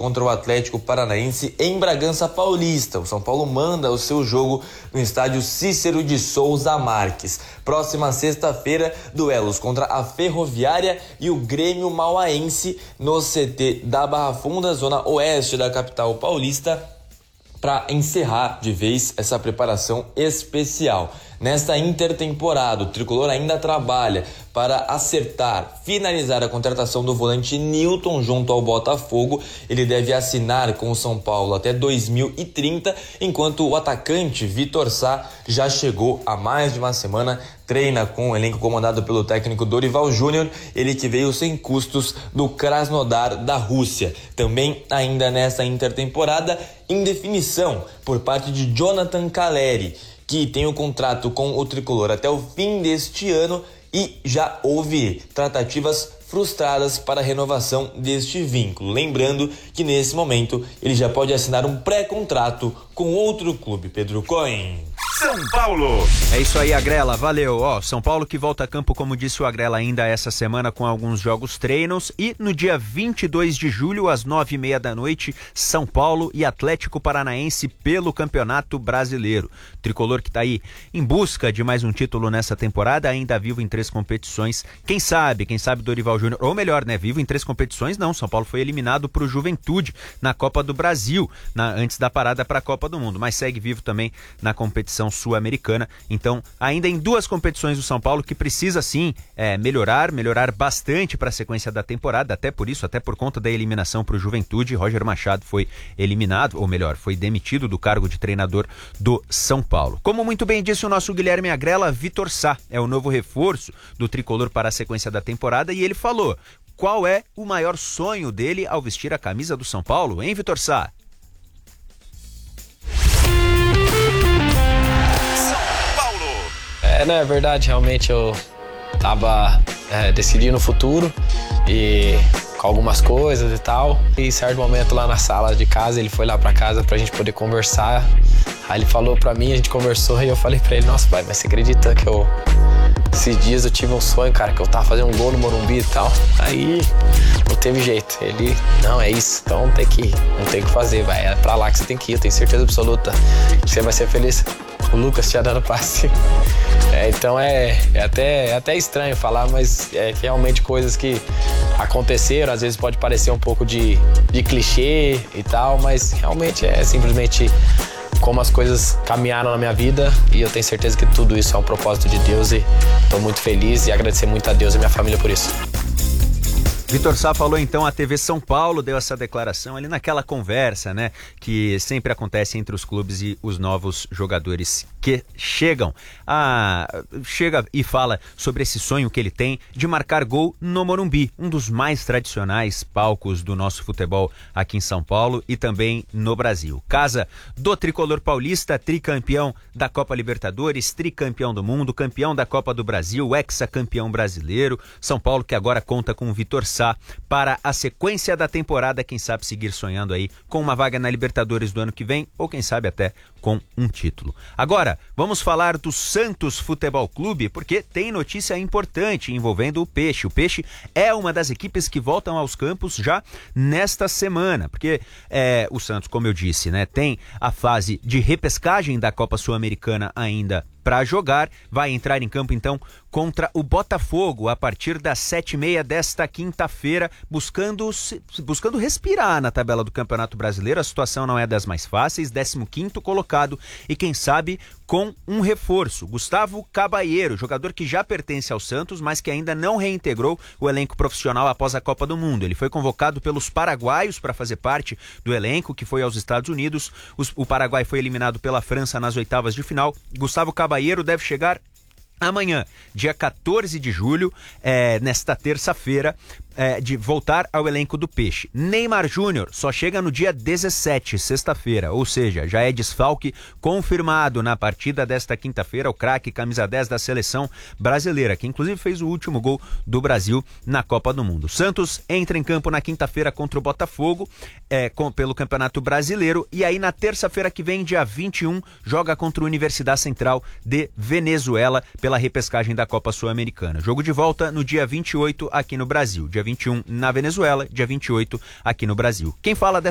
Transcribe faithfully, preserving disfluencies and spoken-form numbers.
contra o Atlético Paranaense em Bragança Paulista. O São Paulo manda o seu jogo no estádio Cícero de Souza Marques. Próxima sexta-feira, duelos contra a Ferroviária e o Grêmio Mauaense no C T da Barra Funda, zona oeste da capital paulista, para encerrar de vez essa preparação especial. Nesta intertemporada, o Tricolor ainda trabalha para acertar, finalizar a contratação do volante Nilton junto ao Botafogo. Ele deve assinar com o São Paulo até dois mil e trinta, enquanto o atacante Vitor Sá já chegou há mais de uma semana, treina com o elenco comandado pelo técnico Dorival Júnior, ele que veio sem custos do Krasnodar da Rússia. Também ainda nesta intertemporada, indefinição por parte de Jonathan Calleri, que tem o contrato com o Tricolor até o fim deste ano e já houve tratativas frustradas para a renovação deste vínculo. Lembrando que nesse momento ele já pode assinar um pré-contrato com outro clube. Pedro Cohen. São Paulo. É isso aí, Agrela, valeu. Ó, São Paulo que volta a campo, como disse o Agrela, ainda essa semana com alguns jogos treinos, e no dia vinte e dois de julho, às nove e meia da noite, São Paulo e Atlético Paranaense pelo Campeonato Brasileiro. Tricolor que tá aí em busca de mais um título nessa temporada, ainda vivo em três competições. Quem sabe, quem sabe Dorival Júnior, ou melhor, né, vivo em três competições, não, São Paulo foi eliminado pro Juventude na Copa do Brasil, na, antes da parada para a Copa do Mundo, mas segue vivo também na competição sul-americana. Então, ainda em duas competições do São Paulo que precisa sim é, melhorar, melhorar bastante para a sequência da temporada, até por isso, até por conta da eliminação para o Juventude. Roger Machado foi eliminado, ou melhor, foi demitido do cargo de treinador do São Paulo. Como muito bem disse o nosso Guilherme Agrela, Vitor Sá é o novo reforço do Tricolor para a sequência da temporada, e ele falou qual é o maior sonho dele ao vestir a camisa do São Paulo, hein, Vitor Sá? É, não, é verdade, realmente eu tava é, decidindo o futuro e com algumas coisas e tal. E em certo momento lá na sala de casa, ele foi lá pra casa pra gente poder conversar. Aí ele falou pra mim, a gente conversou e eu falei pra ele, nossa pai, mas você acredita que eu... Esses dias eu tive um sonho, cara, que eu tava fazendo um gol no Morumbi e tal. Aí não teve jeito. Ele, não, é isso, então tem que ir, não tem o que fazer, vai, é pra lá que você tem que ir, eu tenho certeza absoluta que você vai ser feliz. O Lucas tinha dado passe. É, então é, é, até, é até estranho falar, mas é realmente coisas que aconteceram, às vezes pode parecer um pouco de, de clichê e tal, mas realmente é simplesmente como as coisas caminharam na minha vida, e eu tenho certeza que tudo isso é um propósito de Deus, e estou muito feliz e agradecer muito a Deus e minha família por isso. Vitor Sá falou então, a T V São Paulo deu essa declaração ali naquela conversa, né, que sempre acontece entre os clubes e os novos jogadores que chegam. Ah, chega e fala sobre esse sonho que ele tem de marcar gol no Morumbi, um dos mais tradicionais palcos do nosso futebol aqui em São Paulo e também no Brasil. Casa do Tricolor Paulista, tricampeão da Copa Libertadores, tricampeão do mundo, campeão da Copa do Brasil, hexacampeão brasileiro. São Paulo que agora conta com o Vitor Sá para a sequência da temporada, quem sabe seguir sonhando aí com uma vaga na Libertadores do ano que vem, ou quem sabe até com um título. Agora, vamos falar do Santos Futebol Clube, porque tem notícia importante envolvendo o Peixe. O Peixe é uma das equipes que voltam aos campos já nesta semana, porque é, o Santos, como eu disse, né, tem a fase de repescagem da Copa Sul-Americana ainda para jogar, vai entrar em campo então contra o Botafogo a partir das sete e meia desta quinta-feira, buscando, buscando respirar na tabela do Campeonato Brasileiro. A situação não é das mais fáceis, décimo quinto colocado e quem sabe com um reforço, Gustavo Cabalheiro, jogador que já pertence ao Santos, mas que ainda não reintegrou o elenco profissional após a Copa do Mundo. Ele foi convocado pelos paraguaios para fazer parte do elenco que foi aos Estados Unidos. Os, o Paraguai foi eliminado pela França nas oitavas de final. Gustavo Cabalheiro deve chegar amanhã, dia quatorze de julho, é, nesta terça-feira, é, de voltar ao elenco do Peixe. Neymar Júnior só chega no dia dezessete, sexta-feira, ou seja, já é desfalque confirmado na partida desta quinta-feira, o craque camisa dez da seleção brasileira, que inclusive fez o último gol do Brasil na Copa do Mundo. Santos entra em campo na quinta-feira contra o Botafogo, é, com, pelo Campeonato Brasileiro, e aí na terça-feira que vem, dia vinte e um, joga contra a Universidade Central de Venezuela pela repescagem da Copa Sul-Americana. Jogo de volta no dia vinte e oito aqui no Brasil. Dia vinte e um na Venezuela, dia vinte e oito aqui no Brasil. Quem fala